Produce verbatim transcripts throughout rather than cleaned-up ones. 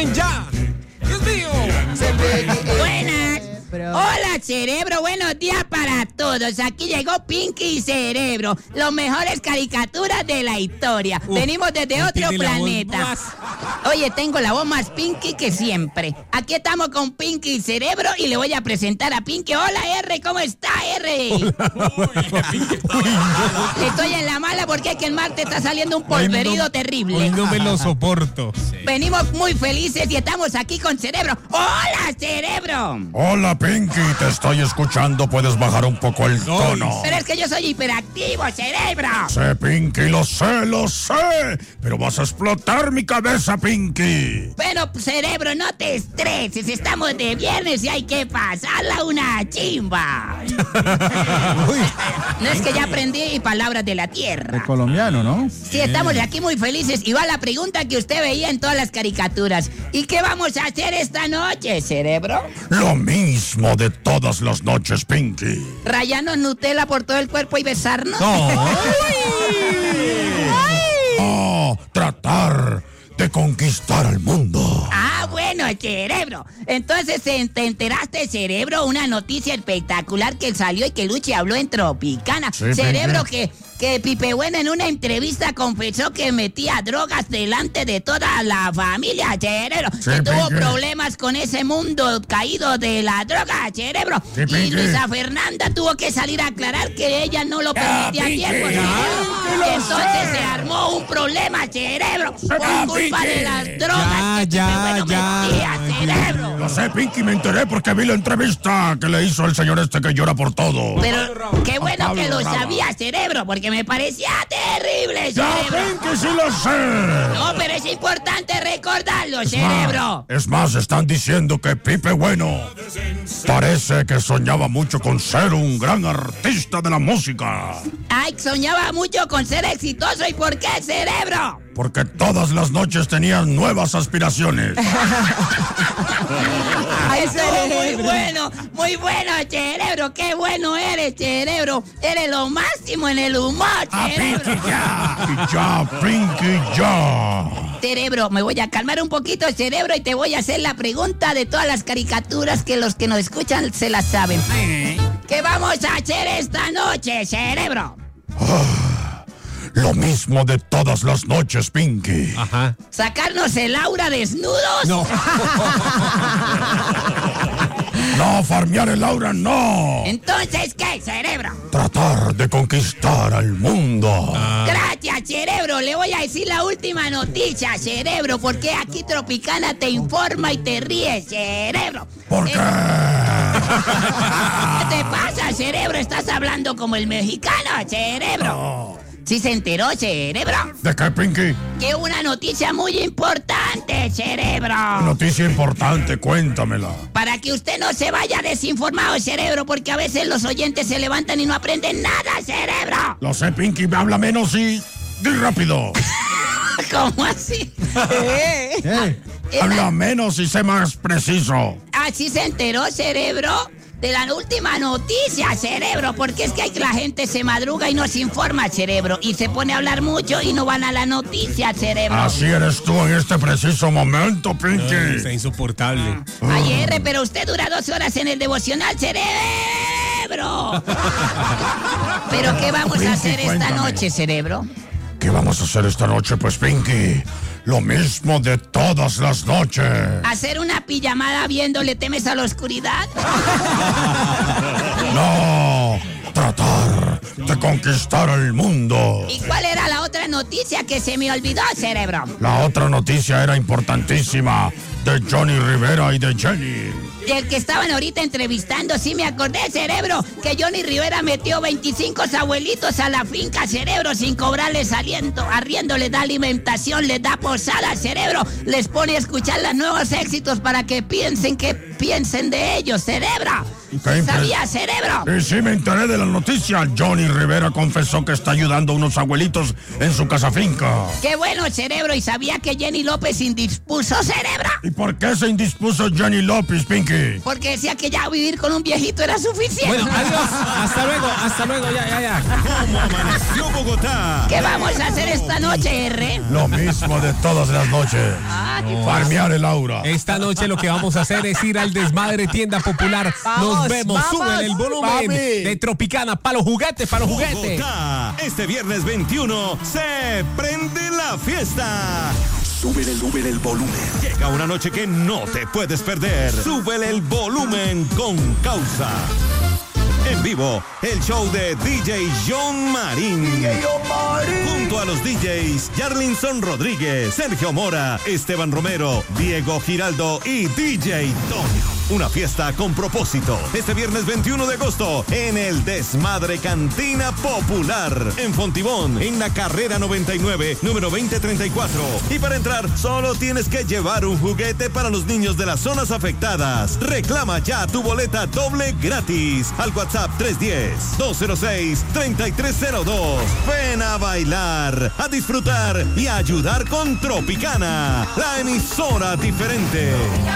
llamen ya. Dios mío. Buenas. Hola, Cerebro, buenos días para todos. Aquí llegó Pinky y Cerebro, los mejores caricaturas de la historia. Uf, Venimos desde otro tiene la voz planeta. más- Oye, tengo la voz más Pinky que siempre. Aquí estamos con Pinky y Cerebro y le voy a presentar a Pinky. Hola, R, ¿cómo está, R? Estoy en la mala porque es que el martes está saliendo un polverido Hoy no- terrible. Hoy no me lo soporto. Venimos muy felices y estamos aquí con Cerebro. ¡Hola, Cerebro! Hola, Pinky, te estoy escuchando. ¿Puedes bajar un poco el tono? Pero es que yo soy hiperactivo, Cerebro. Sé, Pinky, lo sé, lo sé. Pero vas a explotar mi cabeza, Pinky. Bueno, Cerebro, no te estreses. Estamos de viernes y hay que pasarla una chimba. No es que ya aprendí palabras de la tierra. De colombiano, ¿no? Sí, estamos aquí muy felices. Y va la pregunta que usted veía en todas las caricaturas. ¿Y qué vamos a hacer esta noche, Cerebro? Lo mismo de todas las noches, Pinky. ¿Rayarnos Nutella por todo el cuerpo y besarnos? Oh, tratar de conquistar al mundo. Ah, bueno, Cerebro. Entonces, ¿te te enteraste, Cerebro? Una noticia espectacular que salió y que Luchi habló en Tropicana. Sí, Cerebro, Pinky. que, que Pipe Bueno en una entrevista confesó que metía drogas delante de toda la familia, Cerebro. Sí, que tuvo Pinky. problemas con ese mundo caído de la droga, Cerebro. Sí, y Pinky. Luisa Fernanda tuvo que salir a aclarar que ella no lo Ya, permitía a Pinky, tiempo, ya, Cerebro. que lo Y entonces sé. se armó un problema, Cerebro. Por Ya, culpa Pinky. de las drogas Ya, que ya, Pipe Bueno ya. metía, Cerebro. Lo sé, Pinky, me enteré porque vi la entrevista que le hizo el señor este que llora por todo. Pero qué bueno Pablo que lo Raba. sabía, Cerebro, porque me parecía terrible, Ya, Cerebro. Pinky, sí lo sé. No, pero es importante recordarlo, Cerebro. Es más, están diciendo que Pipe Bueno parece que soñaba mucho con ser un gran artista de la música. Ay, soñaba mucho con ser exitoso. ¿Y por qué, Cerebro? Porque todas las noches tenían nuevas aspiraciones. Estuvo muy bueno, muy bueno, Cerebro. Qué bueno eres, Cerebro. Eres lo máximo en el humor, ¡Ah, Cerebro. Pinky, ya! Y ya, Pinky, ya. Cerebro, me voy a calmar un poquito, Cerebro, y te voy a hacer la pregunta de todas las caricaturas que los que nos escuchan se las saben. ¿Qué vamos a hacer esta noche, Cerebro? Lo mismo de todas las noches, Pinky. Ajá. ¿Sacarnos el aura desnudos? No. No, farmear el aura, no. Entonces, ¿qué, Cerebro? Tratar de conquistar al mundo. Gracias, Cerebro. Le voy a decir la última noticia, Cerebro, porque aquí Tropicana te informa y te ríes, Cerebro. ¿Por qué? ¿Qué te pasa, Cerebro? Estás hablando como el mexicano, Cerebro. ¿Sí se enteró, Cerebro? ¿De qué, Pinky? Que una noticia muy importante, Cerebro. Noticia importante, cuéntamela. Para que usted no se vaya desinformado, Cerebro, porque a veces los oyentes se levantan y no aprenden nada, Cerebro. Lo sé, Pinky, habla menos y... Di rápido. ¿Cómo así? Eh, Habla menos y sé más preciso. Así se enteró, Cerebro, de la última noticia, Cerebro, porque es que hay que la gente se madruga y no se informa, Cerebro, y se pone a hablar mucho y no van a la noticia, Cerebro. Así eres tú en este preciso momento, Ay, Pinky. está insoportable. Ay, R, pero usted dura dos horas en el devocional, Cerebro. ¿Pero qué vamos Pinky, a hacer esta cuéntame. noche, Cerebro? ¿Qué vamos a hacer esta noche, pues, Pinky? Lo mismo de todas las noches. ¿Hacer una pijamada viendo Le temes a la oscuridad? No, tratar de conquistar el mundo. ¿Y cuál era la otra noticia que se me olvidó, Cerebro? La otra noticia era importantísima, de Johnny Rivera y de Jenny. Del que estaban ahorita entrevistando, sí me acordé, Cerebro, que Johnny Rivera metió veinticinco abuelitos a la finca, Cerebro, sin cobrarles aliento, arriendo, les da alimentación, les da posada, Cerebro, les pone a escuchar los nuevos éxitos para que piensen que piensen de ellos, Cerebro. impre- ¿Sabía, cerebro? Y sí me enteré de la noticia. Johnny Rivera confesó que está ayudando a unos abuelitos en su casa finca. Qué bueno, cerebro. ¿Y sabía que Jenny López indispuso, cerebro? ¿Y por qué se indispuso Jenny López, Pinky? Porque decía que ya vivir con un viejito era suficiente. Bueno, adiós. Hasta luego, hasta luego. Ya, ya, ya. ¿Cómo amaneció Bogotá? ¿Qué vamos a hacer esta noche, R? Lo mismo de todas las noches. Ah, qué Farmear el aura. Esta noche lo que vamos a hacer es ir al Desmadre Tienda Popular. Vamos, Nos vemos, vamos, suben el volumen papi. de Tropicana para los juguetes, para los juguetes. Bogotá. Este viernes veintiuno se prende la fiesta. Súbele, súbele el volumen. Llega una noche que no te puedes perder. Súbele el volumen con Causa. En vivo, el show de D J John Marín. Junto a los D Js Yarlinson Rodríguez, Sergio Mora, Esteban Romero, Diego Giraldo y D J Toño. Una fiesta con propósito. Este viernes veintiuno de agosto en el Desmadre Cantina Popular. En Fontibón, en la carrera noventa y nueve, número veinte treinta y cuatro. Y para entrar, solo tienes que llevar un juguete para los niños de las zonas afectadas. Reclama ya tu boleta doble gratis al WhatsApp tres uno cero, dos cero seis, tres tres cero dos. Ven a bailar, a disfrutar y a ayudar con Tropicana, la emisora diferente.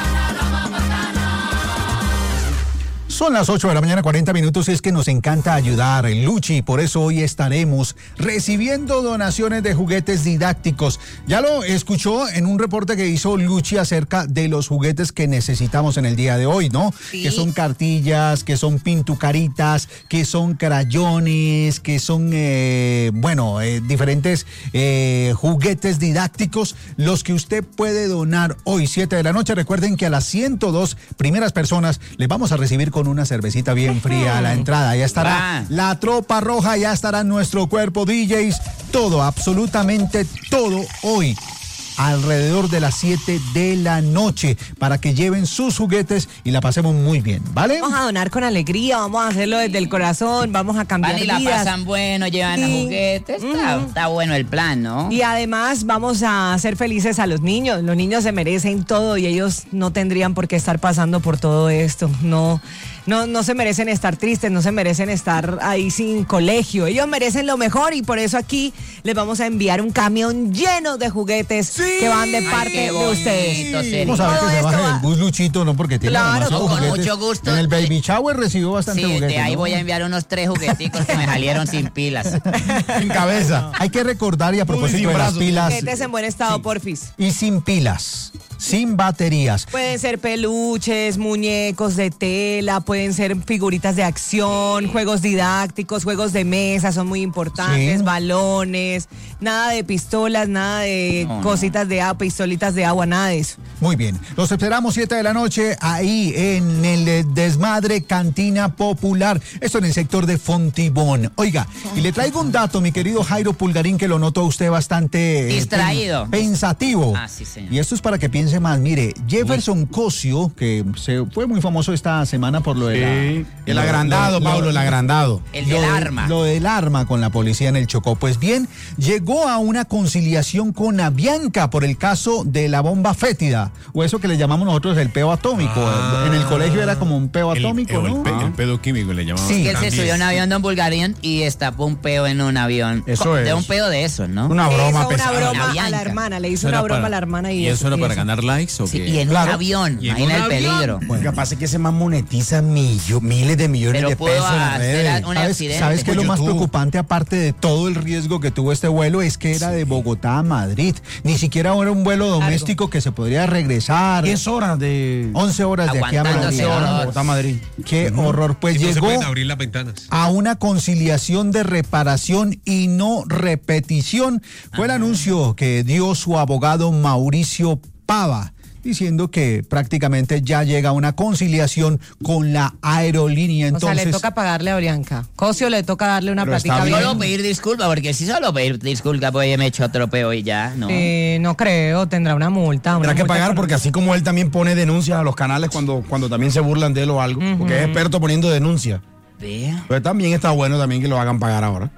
Son las ocho de la mañana, cuarenta minutos. Es que nos encanta ayudar en Luchi, por eso hoy estaremos recibiendo donaciones de juguetes didácticos. Ya lo escuchó en un reporte que hizo Luchi acerca de los juguetes que necesitamos en el día de hoy, ¿no? Sí. Que son cartillas, que son pintucaritas, que son crayones, que son, eh, bueno, eh, diferentes eh, juguetes didácticos, los que usted puede donar hoy, siete de la noche. Recuerden que a las ciento dos primeras personas les vamos a recibir con una cervecita bien fría a la entrada. Ya estará Va. la tropa roja, ya estará nuestro cuerpo D Js, todo, absolutamente todo hoy alrededor de las siete de la noche para que lleven sus juguetes y la pasemos muy bien, ¿vale? Vamos a donar con alegría, vamos a hacerlo desde el corazón, vamos a cambiar Van y la vidas. pasan bueno, llevan Sí. juguetes. Está, Ujú. está bueno el plan, ¿no? Y además vamos a hacer felices a los niños. Los niños se merecen todo y ellos no tendrían por qué estar pasando por todo esto. No, no, no se merecen estar tristes, no se merecen estar ahí sin colegio. Ellos merecen lo mejor y por eso aquí les vamos a enviar un camión lleno de juguetes que van de Ay, parte qué de bonito, ustedes. Sergio. Vamos a ver Todo que se esto baje va- del bus Luchito, ¿no? Porque tiene Claro, demasiados con juguetes. mucho gusto. En el Baby Shower recibió bastante Sí, juguetes, de ahí ¿no? voy a enviar unos tres jugueticos que me salieron sin pilas. En cabeza. Hay que recordar, y a propósito de las pilas, Juguetes en buen estado, porfis. y sin pilas, sin baterías. Pueden ser peluches, muñecos de tela, pueden ser figuritas de acción, juegos didácticos, juegos de mesa, son muy importantes, Sí. balones, nada de pistolas, nada de No, no. cositas de agua, pistolitas de agua, nada de eso. Muy bien. Los esperamos siete de la noche ahí en el eh, Desmadre Cantina Popular. Esto en el sector de Fontibón. Oiga, y le traigo un dato, mi querido Jairo Pulgarín, que lo notó usted bastante eh, Distraído. pen- pensativo. Ah, sí, señor. Y esto es para que piense más. Mire, Jefferson Cosio, que se fue muy famoso esta semana por lo de la- El lo- agrandado, lo- Pablo, lo- el agrandado. El lo del de- arma. Lo del arma con la policía en el Chocó. Pues bien, llegó a una conciliación con Avianca por el caso de la bomba fétida, o eso que le llamamos nosotros el peo atómico. Ah. En el colegio era como un peo El- atómico, el, ¿no? pe- el pedo químico le llamamos. Sí. Que él se subió a un avión de un Bulgarian y destapó un peo en un avión. Eso Co- De es. un peo de esos, ¿no? Una Le broma hizo una pesada. broma La a la Bianca. hermana, le hizo ¿Eso una era broma para- a la hermana y, ¿Y eso era para eso. ganar likes o Sí, qué? y en Claro. un avión. Y en Imagina un el avión. peligro. Lo que pasa es que ese man monetiza millo- miles de millones Pero de pudo pesos en las hacer redes. un ¿Sabes, accidente. ¿Sabes qué es lo Por más YouTube. preocupante, aparte de todo el riesgo que tuvo este vuelo? Es que era de Bogotá a Madrid. Ni siquiera era un vuelo doméstico que se podría regresar. diez horas de once horas de aquí a Aguantándose Madrid. horas. Bogotá a Madrid. Qué horror. Pues Y no se llegó pueden abrir las ventanas. a una conciliación de reparación y no repetición. Fue el anuncio que dio su abogado Mauricio Pava, diciendo que prácticamente ya llega a una conciliación con la aerolínea. O sea, Entonces, le toca pagarle a Bianca. Cosio le toca darle una Pero platica está bien. bien. Solo pedir disculpas, porque si solo pedir disculpas, pues me he hecho otro peo y ya, ¿no? Eh, no creo, tendrá una multa. Una Tendrá que multa pagar por- porque así como él también pone denuncias a los canales cuando, cuando también se burlan de él o algo, porque es experto poniendo denuncias. Vea. Pero también está bueno también que lo hagan pagar ahora.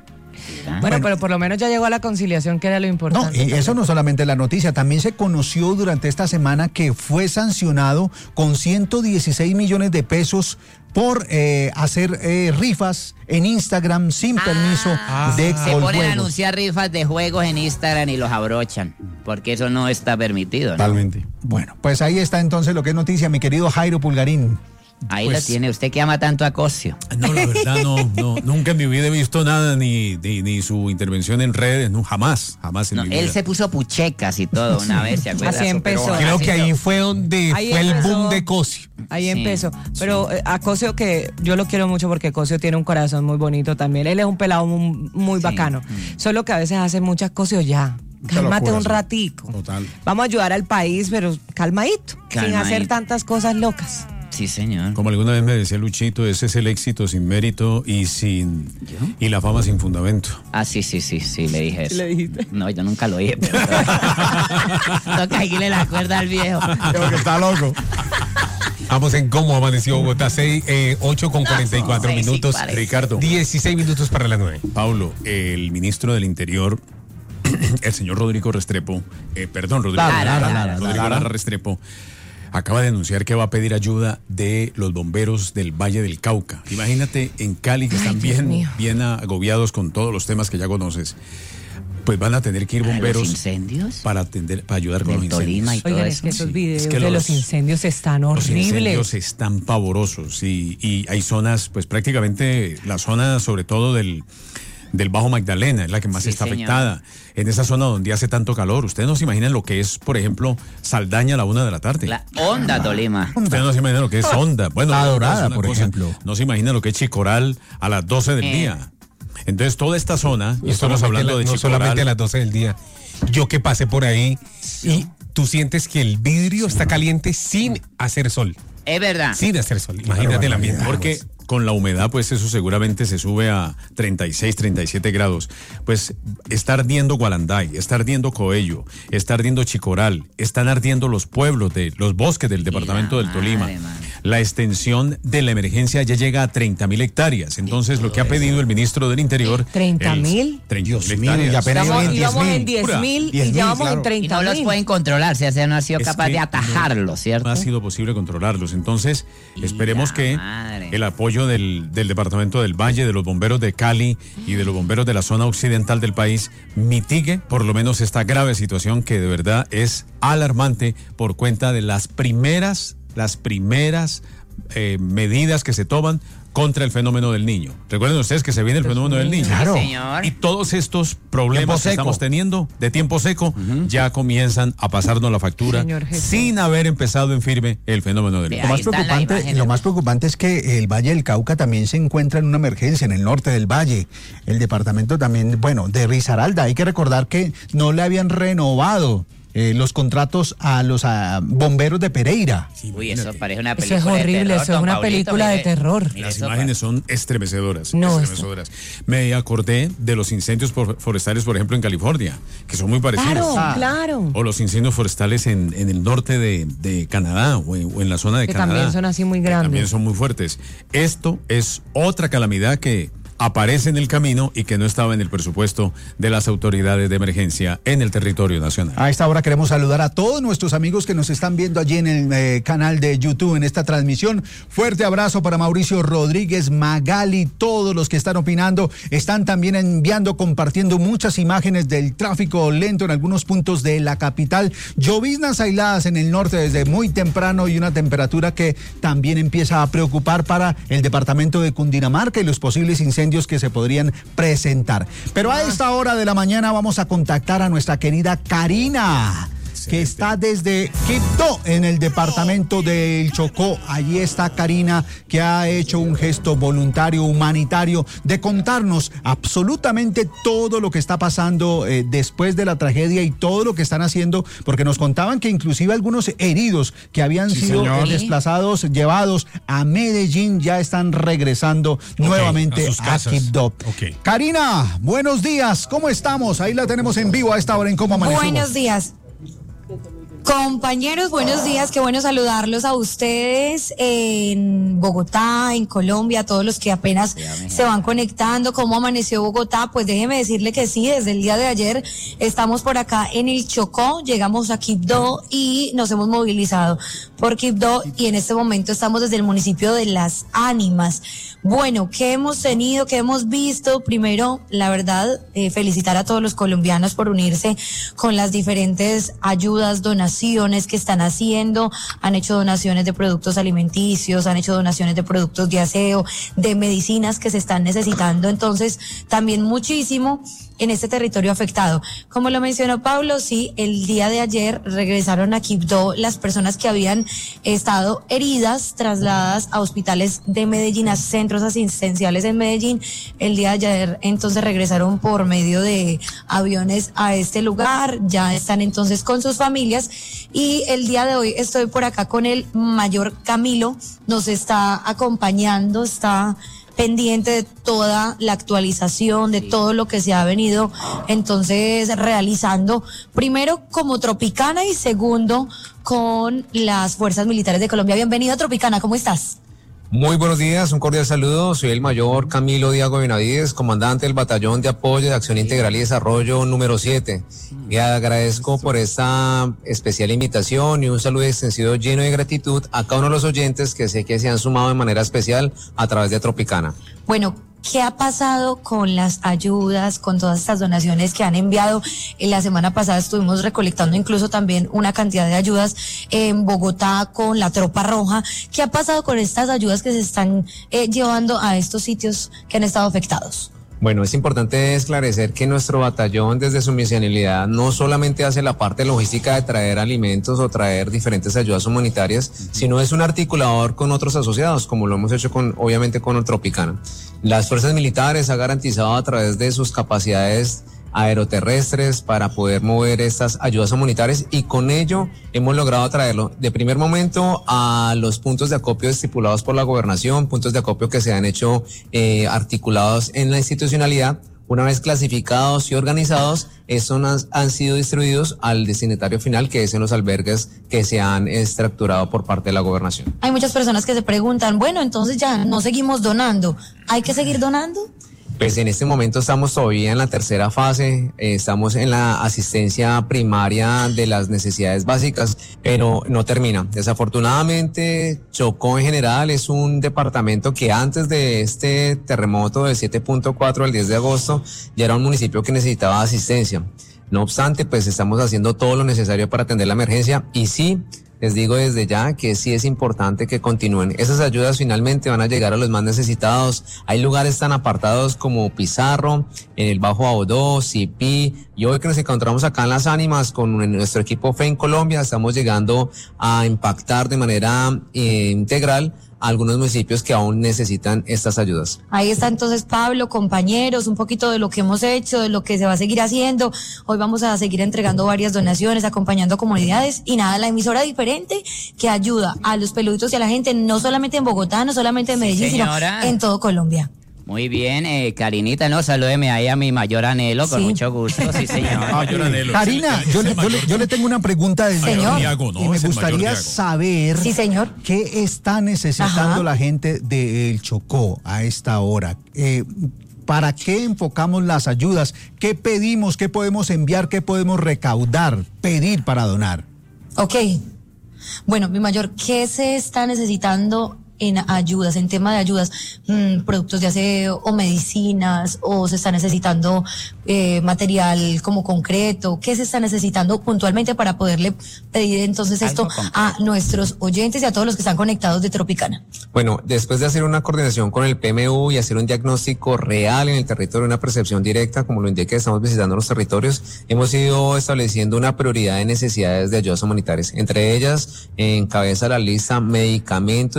Bueno, bueno, pero por lo menos ya llegó a la conciliación, que era lo importante. No, y eso no solamente la noticia, también se conoció durante esta semana que fue sancionado con ciento dieciséis millones de pesos por eh, hacer eh, rifas en Instagram sin permiso ah, de Se ponen juegos. a anunciar rifas de juegos en Instagram y los abrochan, porque eso no está permitido, ¿no? Totalmente. Bueno, pues ahí está entonces lo que es noticia, mi querido Jairo Pulgarín. Ahí Pues, lo tiene, usted que ama tanto a Cosio. No, la verdad no, no, nunca en mi vida he visto nada, ni, ni, ni su intervención en redes, no, jamás, jamás en No, mi vida. él se puso puchecas y todo una vez, ¿se acuerda? Así empezó. Pero Creo así que ahí lo- fue donde Ahí fue el empezó. boom de Cosio. Ahí Sí, empezó. Pero eh, a Cosio, que yo lo quiero mucho porque Cosio tiene un corazón muy bonito también. Él es un pelado muy, muy Sí. bacano. Solo que a veces hace muchas cosas ya. Cálmate locura, un sí. ratico. Total. Vamos a ayudar al país, pero calmadito, sin Calmadito. hacer tantas cosas locas. Sí, señor. Como alguna vez me decía Luchito, ese es el éxito sin mérito y sin y la fama sin fundamento. Ah, sí, sí, sí, sí, le dije eso. ¿Le dijiste? No, yo nunca lo dije, pero... Toca seguirle la cuerda al viejo. Creo que está loco. Vamos en cómo amaneció Bogotá, seis, eh, ocho con cuarenta y cuatro Seis, sí, minutos. parece. Ricardo. dieciséis minutos para las nueve. Paulo, el ministro del Interior, el señor Rodrigo Restrepo, eh, perdón, Rodrigo, Lara, Lara, Lara, Lara, Rodrigo Lara. Lara Restrepo, acaba de anunciar que va a pedir ayuda de los bomberos del Valle del Cauca. Imagínate en Cali, que Ay, están Dios bien, mío. bien agobiados con todos los temas que ya conoces. Pues van a tener que ir ¿Para bomberos los incendios? para atender, para ayudar con Del los Tolima y incendios. todo Oigan, eso. es que esos Sí, videos es que de los- los incendios están Los incendios horribles. están pavorosos y, y hay zonas, pues prácticamente la zona sobre todo del, del Bajo Magdalena es la que más Sí, está señor. afectada. En esa zona donde hace tanto calor, ustedes no se imaginan lo que es, por ejemplo, Saldaña a la una de la tarde. La onda Tolima. Ustedes no se imaginan lo que es Honda. Bueno, La no, Dorada, es una por cosa. ejemplo. No se imaginan lo que es Chicoral a las doce del Eh. día. Entonces toda esta zona, y No estamos solamente hablando la- de no Chicoral. solamente a las doce del día. Yo que pasé por ahí y tú sientes que el vidrio está caliente sin hacer sol. Es verdad. Sin hacer sol. Imagínate el ambiente. Porque con la humedad, pues eso seguramente se sube a treinta y seis, treinta y siete grados. Pues está ardiendo Gualanday, está ardiendo Coello, está ardiendo Chicoral, están ardiendo los pueblos, de los bosques del departamento la del Tolima. madre, mano. La extensión de la emergencia ya llega a treinta mil hectáreas. Entonces, lo que ha pedido el ministro del Interior... ¿treinta el- mil? treinta Dios mil mío, hectáreas. y apenas Estamos, en diez íbamos en mil. diez Pura. mil diez y mil, ya vamos claro. en Y treinta no los mil. pueden controlar, si ese no ha sido Es capaz que de atajarlo, ¿cierto? No ha sido posible controlarlos. Entonces, Y esperemos la que madre. el apoyo del, del Departamento del Valle, de los bomberos de Cali y de los bomberos de la zona occidental del país mitigue por lo menos esta grave situación que de verdad es alarmante por cuenta de las primeras, las primeras eh, medidas que se toman contra el fenómeno del niño. Recuerden ustedes que se viene el fenómeno del niño. Claro. Sí, señor. Y todos estos problemas Tiempo que seco. estamos teniendo de tiempo seco ya comienzan a pasarnos la factura Señor Jesús. sin haber empezado en firme el fenómeno del Vea, niño. Lo Ahí más, están las preocupante, imágenes. lo más preocupante es que el Valle del Cauca también se encuentra en una emergencia en el norte del valle. El departamento también, bueno, de Risaralda. Hay que recordar que no le habían renovado eh, los contratos a los a bomberos de Pereira. Uy, eso parece una Eso película es de horrible, terror, eso es don una Pablito, película de mire. terror. Mire, Las eso imágenes son estremecedoras, No, estremecedoras. Me acordé de los incendios por- forestales, por ejemplo, en California, que son muy parecidos. Claro, claro. O los incendios forestales en, en el norte de, de Canadá o en, o en la zona de Que Canadá. también son así muy que grandes. También son muy fuertes. Esto es otra calamidad que aparece en el camino y que no estaba en el presupuesto de las autoridades de emergencia en el territorio nacional. A esta hora queremos saludar a todos nuestros amigos que nos están viendo allí en el eh, canal de YouTube en esta transmisión. Fuerte abrazo para Mauricio Rodríguez, Magali, todos los que están opinando. Están también enviando, compartiendo muchas imágenes del tráfico lento en algunos puntos de la capital. Lloviznas aisladas en el norte desde muy temprano y una temperatura que también empieza a preocupar para el departamento de Cundinamarca y los posibles incendios que se podrían presentar. Pero a esta hora de la mañana vamos a contactar a nuestra querida Karina, que está desde Quibdó, en el departamento del Chocó. Allí está Karina, que ha hecho un gesto voluntario, humanitario, de contarnos absolutamente todo lo que está pasando eh, después de la tragedia y todo lo que están haciendo, porque nos contaban que inclusive algunos heridos que habían Sí, sido señor. desplazados, llevados a Medellín, ya están regresando nuevamente a sus a casas. Quibdó. Ok. Karina, buenos días, ¿cómo estamos? Ahí la tenemos en vivo a esta hora en Cómo Amanecimos. Buenos días. Compañeros, buenos días, qué bueno saludarlos a ustedes en Bogotá, en Colombia, a todos los que apenas se van conectando. ¿Cómo amaneció Bogotá? Pues déjeme decirle que sí, desde el día de ayer estamos por acá en el Chocó, llegamos a Quibdó y nos hemos movilizado por Quibdó y en este momento estamos desde el municipio de Las Ánimas. Bueno, ¿qué hemos tenido? ¿Qué hemos visto? Primero, la verdad, eh, felicitar a todos los colombianos por unirse con las diferentes ayudas, donaciones que están haciendo. Han hecho donaciones de productos alimenticios, han hecho donaciones de productos de aseo, de medicinas que se están necesitando. Entonces, también muchísimo en este territorio afectado. Como lo mencionó Pablo, sí, el día de ayer regresaron a Quibdó las personas que habían estado heridas, trasladadas a hospitales de Medellín, a centros asistenciales en Medellín. El día de ayer entonces regresaron por medio de aviones a este lugar, ya están entonces con sus familias y el día de hoy estoy por acá con el mayor Camilo, nos está acompañando, está pendiente de toda la actualización, de todo lo que se ha venido entonces realizando, primero como Tropicana y segundo con las Fuerzas Militares de Colombia. Bienvenido Tropicana, ¿cómo estás? Muy buenos días, un cordial saludo. Soy el mayor Camilo Diago Benavides, comandante del Batallón de Apoyo de Acción Integral y Desarrollo número siete. Y agradezco por esta especial invitación y un saludo extensivo lleno de gratitud a cada uno de los oyentes que sé que se han sumado de manera especial a través de Tropicana. Bueno, ¿qué ha pasado con las ayudas, con todas estas donaciones que han enviado? En la semana pasada estuvimos recolectando incluso también una cantidad de ayudas en Bogotá con la Tropa Roja. ¿Qué ha pasado con estas ayudas que se están eh, llevando a estos sitios que han estado afectados? Bueno, es importante esclarecer que nuestro batallón desde su misionalidad no solamente hace la parte logística de traer alimentos o traer diferentes ayudas humanitarias, sino es un articulador con otros asociados, como lo hemos hecho con, obviamente con el Tropicana. Las fuerzas militares han garantizado a través de sus capacidades aeroterrestres para poder mover estas ayudas humanitarias y con ello hemos logrado traerlo de primer momento a los puntos de acopio estipulados por la gobernación, puntos de acopio que se han hecho eh, articulados en la institucionalidad. Una vez clasificados y organizados, estos han, han sido distribuidos al destinatario final, que es en los albergues que se han estructurado por parte de la gobernación. Hay muchas personas que se preguntan, bueno, entonces ya no seguimos donando, ¿hay que seguir donando? Pues en este momento estamos todavía en la tercera fase, eh, estamos en la asistencia primaria de las necesidades básicas, pero no termina. Desafortunadamente, Chocó en general es un departamento que antes de este terremoto del siete punto cuatro al diez de agosto ya era un municipio que necesitaba asistencia. No obstante, pues estamos haciendo todo lo necesario para atender la emergencia y sí, les digo desde ya que sí es importante que continúen. Esas ayudas finalmente van a llegar a los más necesitados. Hay lugares tan apartados como Pizarro, en el Bajo Audó, Cipí, y hoy que nos encontramos acá en Las Ánimas con nuestro equipo Fe en Colombia, estamos llegando a impactar de manera eh, integral a algunos municipios que aún necesitan estas ayudas. Ahí está entonces Pablo, compañeros, un poquito de lo que hemos hecho, de lo que se va a seguir haciendo. Hoy vamos a seguir entregando varias donaciones, acompañando comunidades y nada, la emisora diferente que ayuda a los peluditos y a la gente, no solamente en Bogotá, no solamente en Medellín, sí, sino en todo Colombia. Muy bien, eh, Karinita, ¿no? Salúdeme ahí a mi mayor anhelo, con sí. mucho gusto, sí, señor. Mayor anhelo. Karina, yo le, yo, le, yo le tengo una pregunta desde señor. Diago, ¿no? Y me gustaría saber sí, señor. qué está necesitando Ajá. la gente del Chocó a esta hora. Eh, ¿Para qué enfocamos las ayudas? ¿Qué pedimos? ¿Qué podemos enviar? ¿Qué podemos recaudar? Pedir para donar. Ok. Bueno, mi mayor, ¿qué se está necesitando en ayudas, en tema de ayudas, mmm, productos de aseo o medicinas, o se está necesitando eh, material como concreto? ¿Qué se está necesitando puntualmente para poderle pedir entonces esto a nuestros oyentes y a todos los que están conectados de Tropicana? Bueno, después de hacer una coordinación con el P M U y hacer un diagnóstico real en el territorio, una percepción directa, como lo indiqué, estamos visitando los territorios, hemos ido estableciendo una prioridad de necesidades de ayudas humanitarias. Entre ellas, encabeza la lista medicamentos, insumos,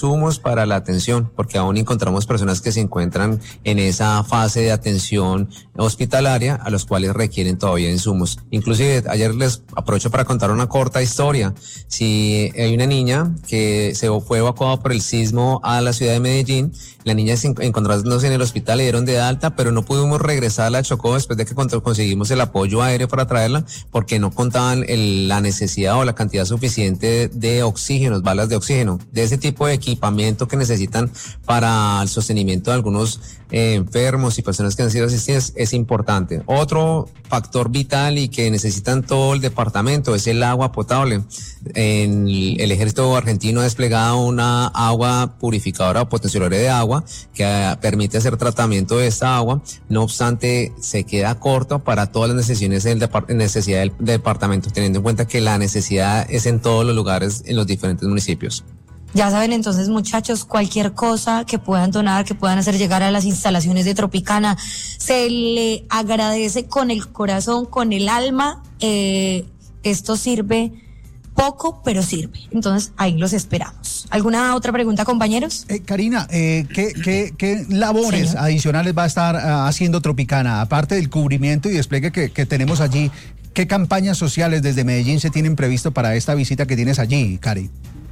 insumos para la atención, porque aún encontramos personas que se encuentran en esa fase de atención hospitalaria a los cuales requieren todavía insumos. Inclusive ayer les aprovecho para contar una corta historia. Si hay una niña que se fue evacuada por el sismo a la ciudad de Medellín, la niña se encontrándose en el hospital, le dieron de alta, pero no pudimos regresarla a Chocó después de que conseguimos el apoyo aéreo para traerla, porque no contaban el, la necesidad o la cantidad suficiente de oxígenos, balas de oxígeno, de ese tipo de equipamiento que necesitan para el sostenimiento de algunos eh, enfermos y personas que han sido asistidas, es importante. Otro factor vital y que necesitan todo el departamento es el agua potable. En el ejército argentino ha desplegado una agua purificadora o potenciadora de agua que uh, permite hacer tratamiento de esta agua. No obstante, se queda corto para todas las necesidades del, depart- necesidad del departamento, teniendo en cuenta que la necesidad es en todos los lugares, en los diferentes municipios. Ya saben, entonces, muchachos, cualquier cosa que puedan donar, que puedan hacer llegar a las instalaciones de Tropicana, se le agradece con el corazón, con el alma. Eh, esto sirve poco, pero sirve. Entonces, ahí los esperamos. ¿Alguna otra pregunta, compañeros? Eh, Karina, eh, ¿qué, qué, qué labores Señor. adicionales va a estar uh, haciendo Tropicana? Aparte del cubrimiento y despliegue que, que tenemos allí, ¿qué campañas sociales desde Medellín se tienen previsto para esta visita que tienes allí, Cari?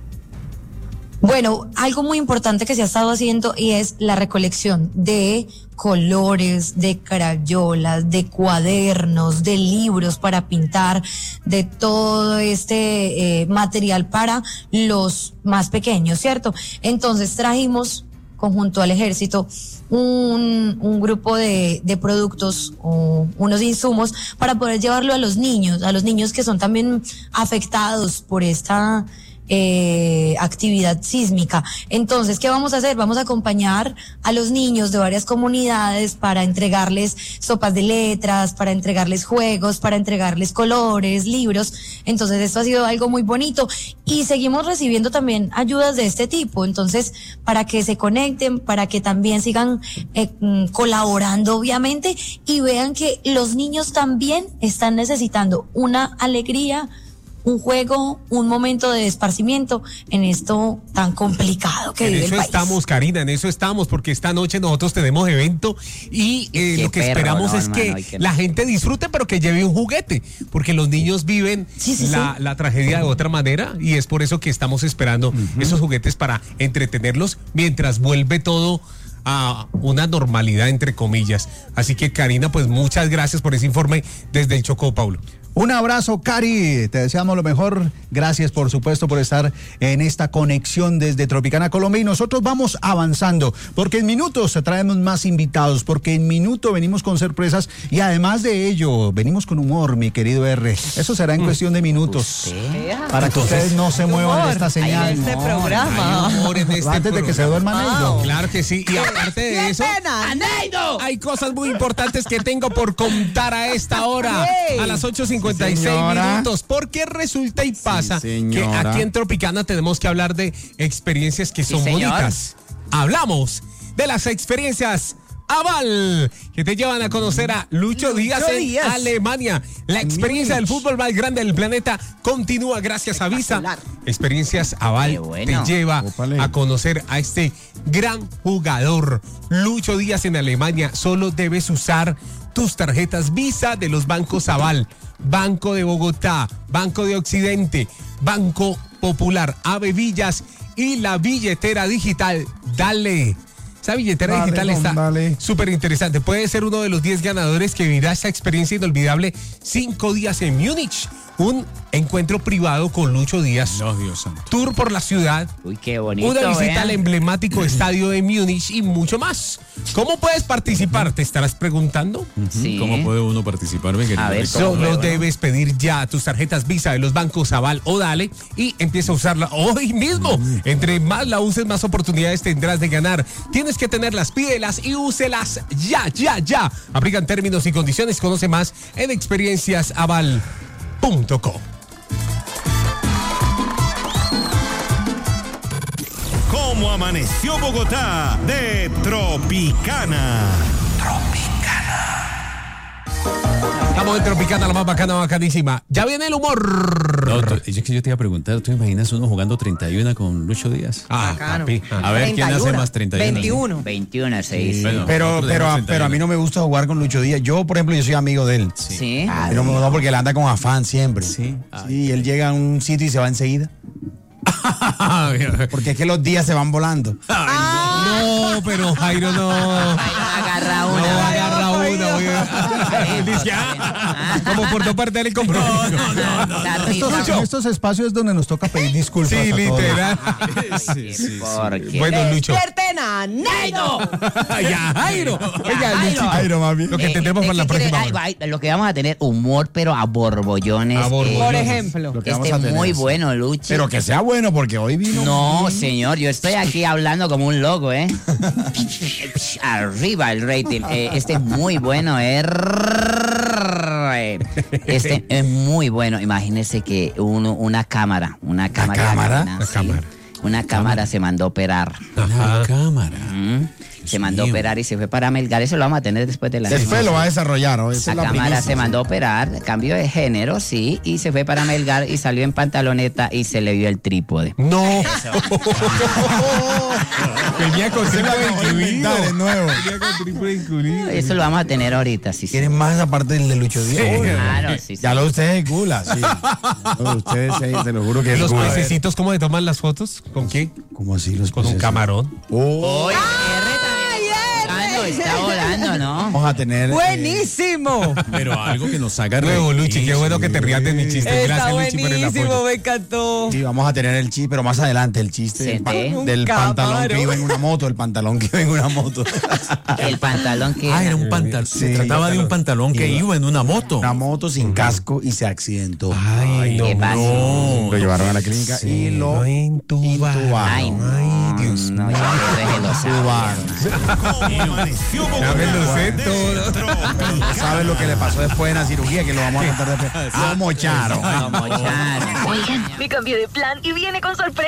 Bueno, algo muy importante que se ha estado haciendo y es la recolección de colores, de crayolas, de cuadernos, de libros para pintar, de todo este eh, material para los más pequeños, ¿cierto? Entonces trajimos conjunto al ejército un, un grupo de, de productos o unos insumos para poder llevarlo a los niños, a los niños que son también afectados por esta Eh, actividad sísmica. Entonces, ¿qué vamos a hacer? Vamos a acompañar a los niños de varias comunidades para entregarles sopas de letras, para entregarles juegos, para entregarles colores, libros. Entonces, esto ha sido algo muy bonito y seguimos recibiendo también ayudas de este tipo. Entonces, para que se conecten, para que también sigan eh, colaborando, obviamente, y vean que los niños también están necesitando una alegría, un juego, un momento de esparcimiento en esto tan complicado que en vive eso el país. estamos, Karina, en eso estamos, porque esta noche nosotros tenemos evento y eh, lo que perro, esperamos no, es hermano, que, que la gente disfrute, pero que lleve un juguete, porque los niños viven sí, sí, la, sí. la tragedia de otra manera y es por eso que estamos esperando uh-huh. esos juguetes para entretenerlos mientras vuelve todo a una normalidad, entre comillas. Así que, Karina, pues muchas gracias por ese informe desde el Chocó, Paulo. Un abrazo, Cari, te deseamos lo mejor. Gracias, por supuesto, por estar en esta conexión desde Tropicana, Colombia. Y nosotros vamos avanzando, porque en minutos traemos más invitados, porque en minuto venimos con sorpresas y además de ello, venimos con humor, mi querido R. Eso será en cuestión de minutos. ¿Usted? Para que Entonces, ustedes no se muevan de esta señal. En este programa. Hay humor en este Antes programa. de que se duerma Neido. Wow. Claro que sí. Y aparte de eso, ¡Aneido! hay cosas muy importantes que tengo por contar a esta hora, Hey. a las ocho cincuenta y seis Señora. minutos, porque resulta y pasa Sí, que señora. aquí en Tropicana tenemos que hablar de experiencias que Sí, son señor. bonitas. Hablamos de las experiencias Aval, que te llevan a conocer a Lucho, Lucho Díaz en Díaz. Alemania. La experiencia del fútbol más grande del planeta continúa gracias a Visa. Experiencias Aval Qué bueno. te lleva Ópale. a conocer a este gran jugador, Lucho Díaz en Alemania. Solo debes usar tus tarjetas Visa de los bancos Aval, Banco de Bogotá, Banco de Occidente, Banco Popular, Ave Villas y la billetera digital Dale. Esa billetera Dale, digital don, está dale. súper interesante. Puede ser uno de los diez ganadores que vivirá esta experiencia inolvidable cinco días en Múnich. Un encuentro privado con Lucho Díaz. No, Dios santo. Tour por la ciudad. Uy, qué bonito. Una visita vean. al emblemático estadio de Múnich y mucho más. ¿Cómo puedes participar? ¿Te estarás preguntando? Sí. ¿Cómo puede uno participar? Mi querido A ver, Ricardo? Solo bueno. debes pedir ya tus tarjetas Visa de los bancos Aval o Dale y empieza a usarla hoy mismo. Entre más la uses, más oportunidades tendrás de ganar. Tienes que tenerlas, pídelas y úselas ya, ya, ya. Aplican términos y condiciones. Conoce más en experiencias aval punto com. ¿Cómo amaneció Bogotá? De Tropicana. Tropicana. Estamos en Tropicana, la más bacana, bacanísima. Ya viene el humor. No, tú- es que yo te iba a preguntar, ¿tú imaginas uno jugando treinta y uno con Lucho Díaz? Ah, papi. A ver, ¿quién hace más treinta y uno? veintiuno. veintiuno, seis. Bueno, Pero, nosotros pero, tenemos pero a mí no me gusta jugar con Lucho Díaz. Yo, por ejemplo, yo soy amigo de él. Sí. Pero no, no, porque él anda con afán siempre. Sí. Sí, él llega a un sitio y se va enseguida. Porque es que los días se van volando. No, pero Jairo no. Agarra No, una. agarra una. oye. Dice, ah, como por no perder el compromiso. La Estos, risa. en estos espacios es donde nos toca pedir disculpas. Sí, a todos. literal. Sí, sí, sí. Porque Bueno, Lucho. ¡Despierten a Neido! Ya, Jairo. Oiga, Jairo. Luchito. Jairo, mami. Lo que Eh, tendremos eh, para la ¿qué próxima quiere? hora. Ay, ay, lo que vamos a tener humor, pero a borbollones. A borbollones. Por ejemplo. Lo que Este vamos a tener, muy sí. bueno, Luchi. Pero que sea bueno, porque hoy vino. No, señor, yo estoy aquí hablando como un loco, ¿eh? Arriba el rating. Eh, este es muy bueno, ¿eh? Este es muy bueno. Imagínese que uno, una cámara, una cámara. cámara? ¿no? La Sí. cámara. Una cámara se mandó a operar. La cámara. Mm. Se mandó a operar y se fue para Melgar. Eso lo vamos a tener después de la Después lo va a desarrollar hoy. Esa La es la cámara primicia. se mandó a operar, cambio de género, sí, y se fue para Melgar y salió en pantaloneta y se le vio el trípode. No. Venía con Se la triple acabó de inventar, es incluido. nuevo. Venía con triple incluido. Eso lo vamos a tener ahorita, sí. sí. ¿Quieren más aparte del de Lucho Díaz? Sí. Uy, Claro, sí, sí. Ya lo ustedes es gula, sí. No, ustedes, sí, te lo juro que es Los gula. pececitos, ¿cómo le toman las fotos? ¿Con qué? ¿Cómo así los Con un pececitos? camarón. Oh, Oye, R también volando, está volando, ¿no? vamos a tener. eh, ¡Buenísimo! Pero algo que nos haga Nuevo, reír. Luchi, qué bueno que te rías de mi chiste. Está Gracias, Luchi, por el buenísimo, apoyo. me encantó. Sí, vamos a tener el chiste, pero más adelante el chiste Sí, del, pa- sí. del Un pantalón camarón. que iba en una moto, el pantalón que iba en una moto. El pantalón que... Ah, era un pantalón. Se Sí. trataba de un pantalón que iba en una moto. Una moto sin casco y se accidentó. Ay, ¿Qué pasó? Lo llevaron a la clínica y lo Lo intubaron. intubaron. Ay, no, Ay, Dios no, ya déjelo saber. Ya me lo sé todo. ¿Sabes lo que le pasó después de la cirugía? Que lo vamos a contar después. Ah, mocharon. Como Charo. Oigan, me cambié de plan y viene con sorpresa.